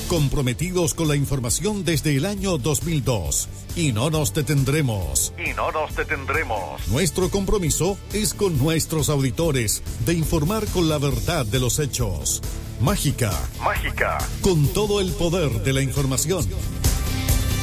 comprometidos con la información desde el año 2002. Y no nos detendremos. Nuestro compromiso es con nuestros auditores de informar con la verdad de los hechos. Mágica. Con todo el poder de la información.